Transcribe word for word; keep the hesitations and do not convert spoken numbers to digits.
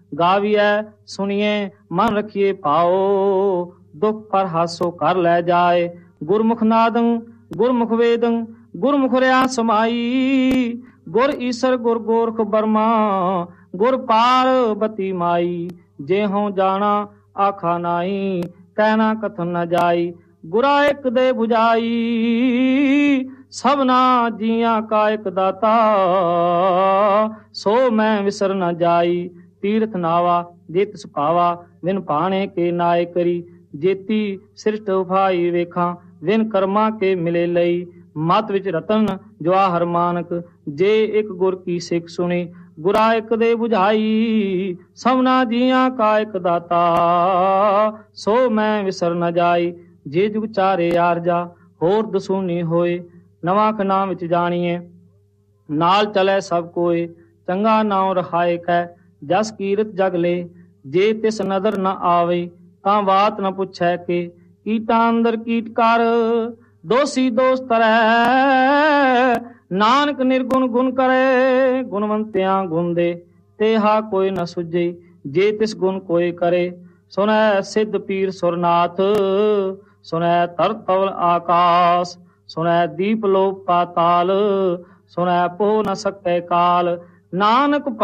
गाविए सुनिए मन रखिए पाओ, दुख पर हासो कर ले जाए। गुरमुख नादं गुरमुख वेदं गुरमुख रहा समाई, गुर ईसर गुर गोरख बर्मा गुर पार्वती माई। जे हों जाना आखा नाई, कहना कथन न जाई। गुरा एक दे बुझाई, सबना जिया का एक दाता, सो मैं विसर न जाई। तीर्थ नावा जे तिस पावा, विन पाने के नाय करी। जेती सृष्ट उफाई वेखा, विन कर्मा के मिले लई। मत विच रतन जवाहर मानक, जे एक गुर की सिख सुनी। गुरा एक दे बुझाई, सबना जिया का एक दाता, सो मैं विसर न जाई। जे जुग चारे आरजा होर दसूनी होए, नवा खना विच जानिए। नाल चले सब कोए, चंगा नाम रखाए कै, जस कीरत जग ले। जे तिस नदर न आवे, तां बात न पुछै के। कीटा अंदर कीट कर, दोषी दोष तरै। नानक निर्गुण गुण करे, गुणवंतियां गुण दे। तेहा कोई न सुझे, जे तिस गुण कोई करे। सुनै सिद्ध पीर सुरनाथ, सुनै तर तवल आकाश। सुनै दीप लोक पाताल, सुनै पोह न सकै काल। नानक